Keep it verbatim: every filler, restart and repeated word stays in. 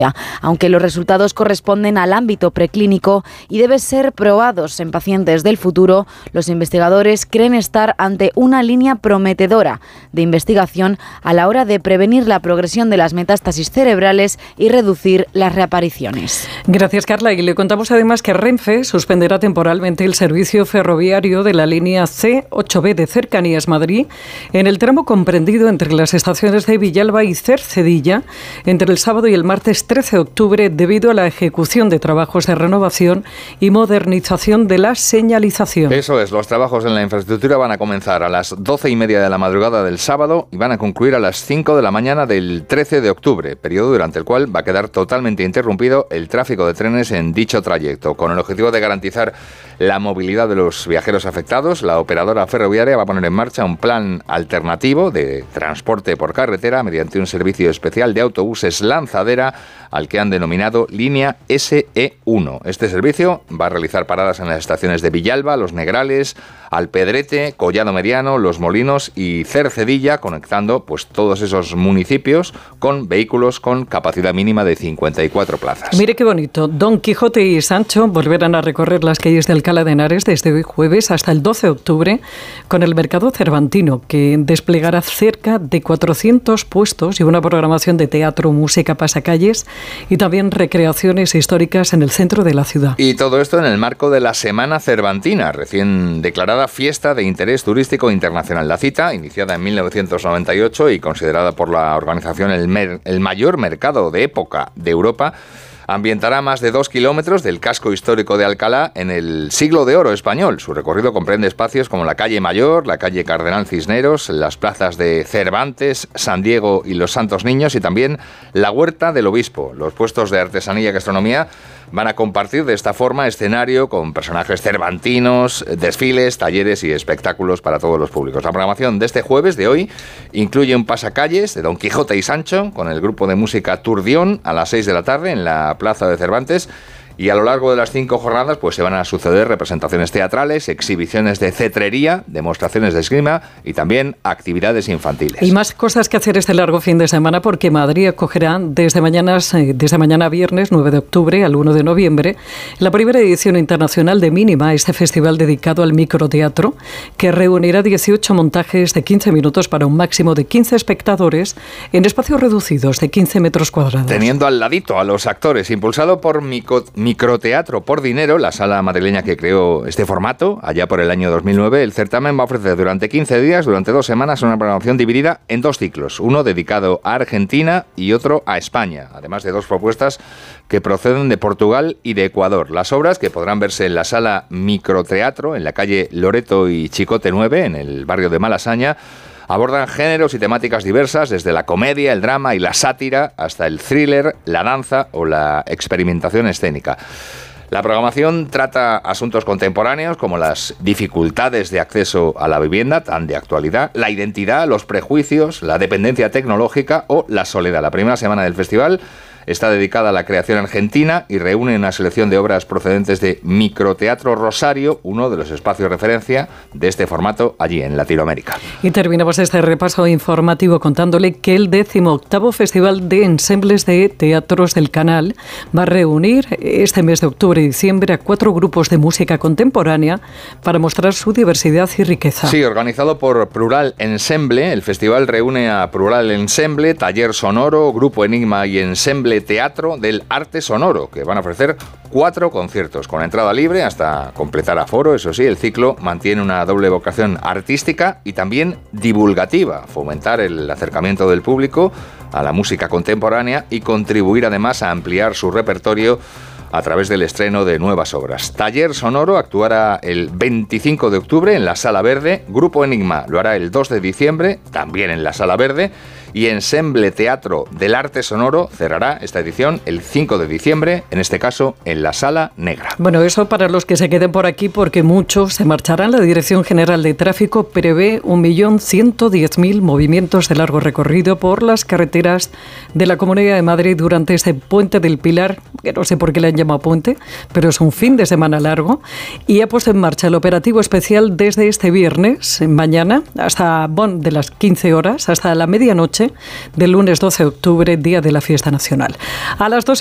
aunque los resultados corresponden al ámbito preclínico y deben ser probados en pacientes del futuro, los investigadores creen estar ante una línea prometedora de investigación a la hora de prevenir la progresión de las metástasis cerebrales y reducir las reapariciones. Gracias, Carla. Y le contamos además que Renfe suspenderá temporalmente el servicio ferroviario de la línea C ocho B de Cercanías Madrid en el tramo comprendido entre las estaciones de Villalba y Cercedilla entre el sábado y el martes trece de octubre debido a la ejecución de trabajos de renovación y modernización de la señalización. Eso es, los trabajos en la infraestructura van a comenzar a las doce y media de la madrugada del sábado y van a concluir a las cinco de la mañana del trece de octubre, periodo durante el cual va a quedar totalmente interrumpido el tráfico de trenes en dicho trayecto. Con el objetivo de garantizar la movilidad de los viajeros afectados, la operadora ferroviaria va a poner en marcha un plan alternativo de transporte por carretera mediante un servicio especial de autobuses lanzadera al que han denominado Línea S E uno. Este servicio va a realizar paradas en las estaciones de Villalba, Los Negrales, Alpedrete, Collado Mediano, Los Molinos y Cercedilla, conectando pues todos esos municipios con vehículos con capacidad mínima de cincuenta y cuatro plazas. Mire qué bonito. Don Quijote y Sancho volverán a recorrer las calles de Alcalá de Henares desde hoy jueves hasta el doce de octubre con el mercado cervantino, que desplegará cerca de cuatrocientos puestos y una programación de teatro, música, pasacalles y también recreaciones históricas en el centro de la ciudad. Y todo esto en el marco de la Semana Cervantina, recién declarada Fiesta de Interés Turístico Internacional. La cita, iniciada en mil novecientos noventa y ocho y considerada por la organización el, mer- el mayor mercado de época de Europa, ambientará más de dos kilómetros del casco histórico de Alcalá en el siglo de oro español. Su recorrido comprende espacios como la calle Mayor, la calle Cardenal Cisneros, las plazas de Cervantes, San Diego y los Santos Niños y también la Huerta del Obispo. Los puestos de artesanía y gastronomía van a compartir de esta forma escenario con personajes cervantinos, desfiles, talleres y espectáculos para todos los públicos. La programación de este jueves de hoy incluye un pasacalles de Don Quijote y Sancho con el grupo de música Turdión a las seis de la tarde en la Plaza de Cervantes. Y a lo largo de las cinco jornadas pues se van a suceder representaciones teatrales, exhibiciones de cetrería, demostraciones de esgrima y también actividades infantiles. Y más cosas que hacer este largo fin de semana porque Madrid acogerá desde mañana, desde mañana viernes nueve de octubre al uno de noviembre la primera edición internacional de Mínima, este festival dedicado al microteatro que reunirá dieciocho montajes de quince minutos para un máximo de quince espectadores en espacios reducidos de quince metros cuadrados. Teniendo al ladito a los actores, impulsado por Mico Microteatro por Dinero, la sala madrileña que creó este formato allá por el año dos mil nueve, el certamen va a ofrecer durante quince días, durante dos semanas, una programación dividida en dos ciclos, uno dedicado a Argentina y otro a España, además de dos propuestas que proceden de Portugal y de Ecuador. Las obras, que podrán verse en la sala Microteatro, en la calle Loreto y Chicote nueve, en el barrio de Malasaña, abordan géneros y temáticas diversas, desde la comedia, el drama y la sátira, hasta el thriller, la danza o la experimentación escénica. La programación trata asuntos contemporáneos como las dificultades de acceso a la vivienda, tan de actualidad, la identidad, los prejuicios, la dependencia tecnológica o la soledad. La primera semana del festival está dedicada a la creación argentina y reúne una selección de obras procedentes de Microteatro Rosario, uno de los espacios de referencia de este formato allí en Latinoamérica. Y terminamos este repaso informativo contándole que el decimoctavo Festival de Ensembles de Teatros del Canal va a reunir este mes de octubre y diciembre a cuatro grupos de música contemporánea para mostrar su diversidad y riqueza. Sí, organizado por Plural Ensemble, el festival reúne a Plural Ensemble, Taller Sonoro, Grupo Enigma y Ensemble Teatro del Arte Sonoro, que van a ofrecer cuatro conciertos con entrada libre hasta completar aforo. Eso sí, el ciclo mantiene una doble vocación artística y también divulgativa, fomentar el acercamiento del público a la música contemporánea y contribuir además a ampliar su repertorio a través del estreno de nuevas obras. Taller Sonoro actuará el veinticinco de octubre en la Sala Verde, Grupo Enigma lo hará el dos de diciembre, también en la Sala Verde, y Ensemble Teatro del Arte Sonoro cerrará esta edición el cinco de diciembre, en este caso en la Sala Negra. Bueno, eso para los que se queden por aquí, porque muchos se marcharán. La Dirección General de Tráfico prevé un millón ciento diez mil movimientos de largo recorrido por las carreteras de la Comunidad de Madrid durante este Puente del Pilar, que no sé por qué le han llamado puente, pero es un fin de semana largo, y ha puesto en marcha el operativo especial desde este viernes, mañana, hasta, bueno, de las quince horas hasta la medianoche, noche del lunes doce de octubre, día de la fiesta nacional. A las dos